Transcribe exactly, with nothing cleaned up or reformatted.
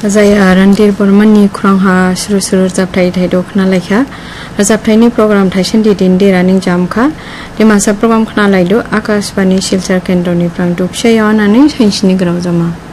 जाया रणधीर बर्मननि खुरांहा सुरु सुरु जाबथाय थाइद खोनालायखा जाबथायनि प्रग्राम थाइसेन दिदिन देरानिं जामखा दिमासा प्रग्राम खोनालायदो आकाशबाणी सिलचर केन्द्रनिफ्राय दुपसायाव होननानै साइन्सनि गोराव जामा